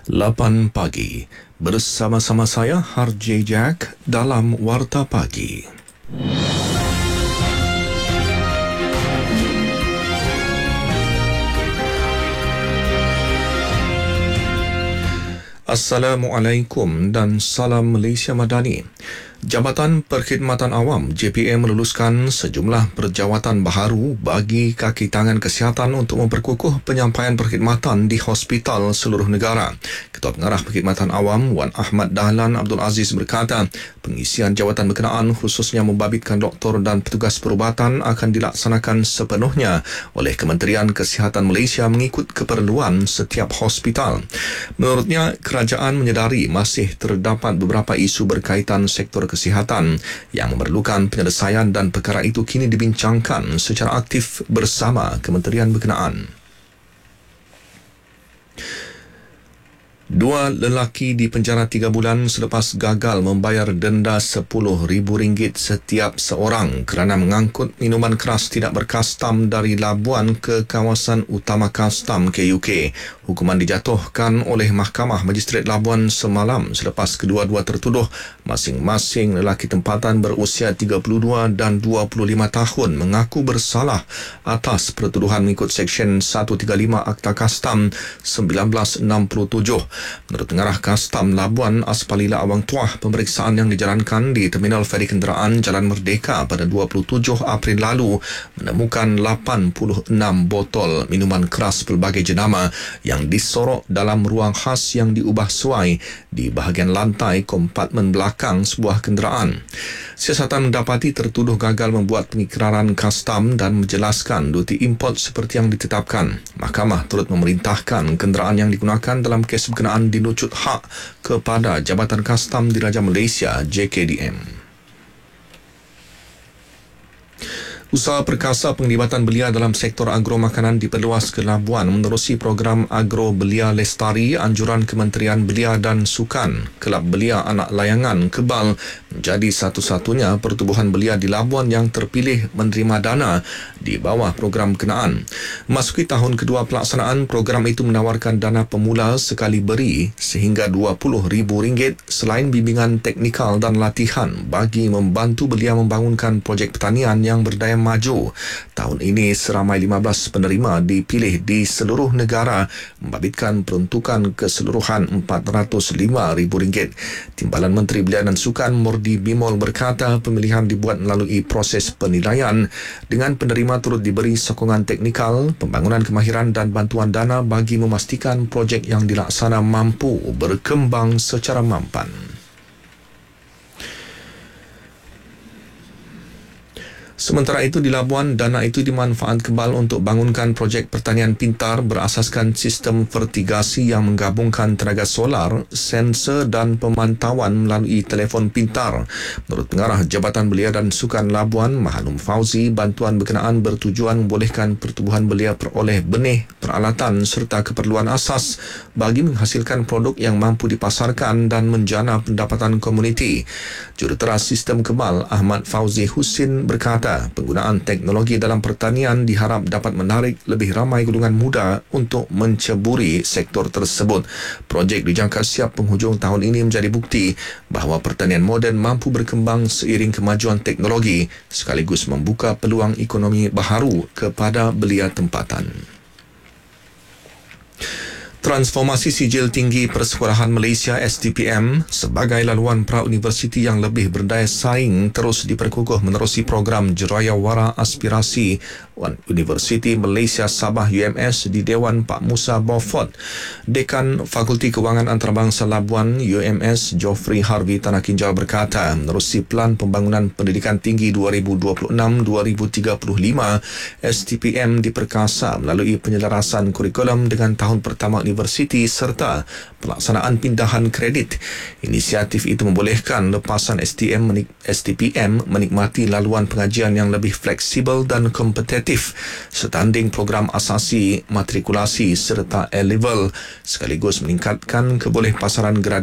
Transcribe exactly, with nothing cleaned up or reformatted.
lapan pagi. Bersama-sama saya, Harjay Jack, dalam Warta Pagi. Assalamualaikum dan salam Malaysia Madani. Jabatan Perkhidmatan Awam J P M meluluskan sejumlah perjawatan baharu bagi kaki tangan kesihatan untuk memperkukuh penyampaian perkhidmatan di hospital seluruh negara. Ketua Pengarah Perkhidmatan Awam Wan Ahmad Dahlan Abdul Aziz berkata, pengisian jawatan berkenaan khususnya membabitkan doktor dan petugas perubatan akan dilaksanakan sepenuhnya oleh Kementerian Kesihatan Malaysia mengikut keperluan setiap hospital. Menurutnya, kerajaan menyedari masih terdapat beberapa isu berkaitan sektor kesihatan yang memerlukan penyelesaian dan perkara itu kini dibincangkan secara aktif bersama kementerian berkenaan. Dua lelaki dipenjara tiga bulan selepas gagal membayar denda sepuluh ribu ringgit setiap seorang kerana mengangkut minuman keras tidak berkastam dari Labuan ke kawasan utama kastam K U K. Hukuman dijatuhkan oleh Mahkamah Magistrate Labuan semalam selepas kedua-dua tertuduh, masing-masing lelaki tempatan berusia tiga puluh dua dan dua puluh lima tahun, mengaku bersalah atas pertuduhan mengikut Seksyen seratus tiga puluh lima Akta Kastam seribu sembilan ratus enam puluh tujuh. Menurut Pengarah Kastam Labuan Aspalila Awang Tuah, pemeriksaan yang dijalankan di Terminal Feri Kenderaan Jalan Merdeka pada dua puluh tujuh April lalu menemukan lapan puluh enam botol minuman keras pelbagai jenama yang disorok dalam ruang khas yang diubah suai di bahagian lantai kompartmen belakang sebuah kenderaan. Siasatan mendapati tertuduh gagal membuat pengikraran kastam dan menjelaskan duti import seperti yang ditetapkan. Mahkamah turut memerintahkan kenderaan yang digunakan dalam kes berkenaan dinucut hak kepada Jabatan Kastam Diraja Malaysia J K D M. Usaha perkasa penglibatan belia dalam sektor agro makanan diperluas ke Labuan menerusi program Agro Belia Lestari anjuran Kementerian Belia dan Sukan. Kelab Belia Anak Layangan Kebal menjadi satu-satunya pertubuhan belia di Labuan yang terpilih menerima dana di bawah program berkenaan. Memasuki tahun kedua pelaksanaan, program itu menawarkan dana pemula sekali beri sehingga dua puluh ribu ringgit selain bimbingan teknikal dan latihan bagi membantu belia membangunkan projek pertanian yang berdaya maju. Tahun ini seramai lima belas penerima dipilih di seluruh negara membabitkan peruntukan keseluruhan empat ratus lima ribu ringgit. Timbalan Menteri Belia dan Sukan Mordi Bimol berkata pemilihan dibuat melalui proses penilaian dengan penerima turut diberi sokongan teknikal, pembangunan kemahiran dan bantuan dana bagi memastikan projek yang dilaksana mampu berkembang secara mampan. Sementara itu di Labuan, dana itu dimanfaat kebal untuk bangunkan projek pertanian pintar berasaskan sistem vertigasi yang menggabungkan tenaga solar, sensor dan pemantauan melalui telefon pintar. Menurut Pengarah Jabatan Belia dan Sukan Labuan, Mahanum Fauzi, bantuan berkenaan bertujuan membolehkan pertubuhan belia peroleh benih, peralatan serta keperluan asas bagi menghasilkan produk yang mampu dipasarkan dan menjana pendapatan komuniti. Jurutera Sistem Kebal Ahmad Fauzi Husin berkata, penggunaan teknologi dalam pertanian diharap dapat menarik lebih ramai golongan muda untuk menceburi sektor tersebut. Projek dijangka siap penghujung tahun ini menjadi bukti bahawa pertanian moden mampu berkembang seiring kemajuan teknologi sekaligus membuka peluang ekonomi baharu kepada belia tempatan. Transformasi Sijil Tinggi Persekolahan Malaysia S T P M sebagai laluan pra-universiti yang lebih berdaya saing terus diperkukuh menerusi program Jerayawara Aspirasi Universiti Malaysia Sabah U M S di Dewan Pak Musa Beaufort. Dekan Fakulti Kewangan Antarabangsa Labuan U M S Geoffrey Harvey Tanah Kinjal berkata, menerusi Pelan Pembangunan Pendidikan Tinggi dua ribu dua puluh enam hingga dua ribu tiga puluh lima, S T P M diperkasa melalui penyelarasan kurikulum dengan tahun pertama universiti serta pelaksanaan pindahan kredit. Inisiatif itu membolehkan lepasan S T M menik- S T P M menikmati laluan pengajian yang lebih fleksibel dan kompetitif setanding program asasi, matrikulasi serta A-level sekaligus meningkatkan kebolehpasaran graduasi